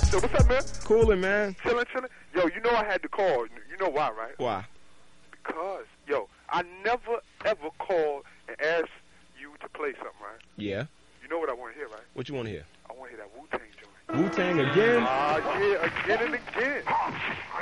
Yo, what's up, man? Coolin', man. Chillin'. Yo, you know I had to call. You know why, right? Why? Because, yo, I never, ever called and asked you to play something, right? Yeah. You know what I want to hear, right? What you want to hear? I want to hear that Wu-Tang joint. Wu-Tang again? Yeah, again and again.